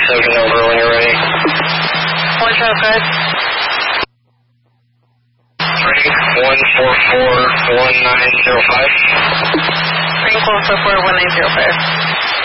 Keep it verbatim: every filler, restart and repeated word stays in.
seven over when you're ready. One shot, guys. Frank, one four four one nine zero five. Frank, one four four one nine zero five.